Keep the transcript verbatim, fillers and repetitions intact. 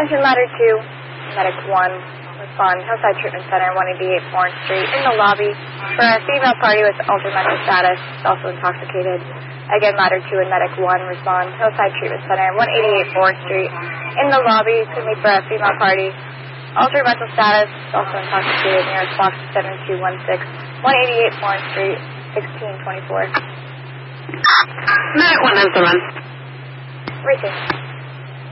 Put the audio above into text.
Attention ladder two, medic one, respond, Hillside Treatment Center, one eighty-eight Florence Street, in the lobby for a female party with altered mental status, also intoxicated. Again, ladder two and medic one, respond, Hillside Treatment Center, one eighty-eight Florence Street, in the lobby, excuse me, for a female party, altered mental status, also intoxicated, nearest box seven two one six, one eighty-eight Florence Street, sixteen twenty-four. Medic one has the run. Reaching.